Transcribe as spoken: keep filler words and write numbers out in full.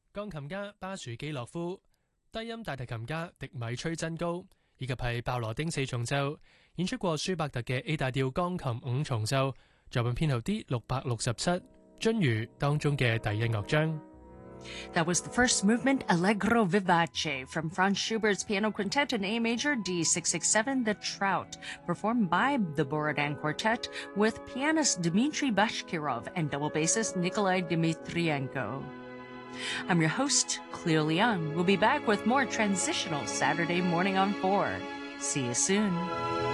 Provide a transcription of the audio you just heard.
鋼琴家巴殊基洛夫、低音大提琴家迪米崔真高，以及係鮑羅丁四重奏，演出過舒伯特嘅 A 大調鋼琴五重奏，作品編號 D 六百六十七，鱒魚當中嘅第一樂章。 That was the first movement Allegro Vivace from Franz Schubert's Piano Quintet in A major D six sixty-seven, The Trout, performed by the Borodan Quartet with pianist Dmitry Bashkirov and double bassist Nikolai Dmitrienko. I'm your host, Cleo Leon. We'll be back with more Transitional Saturday Morning on four. See you soon.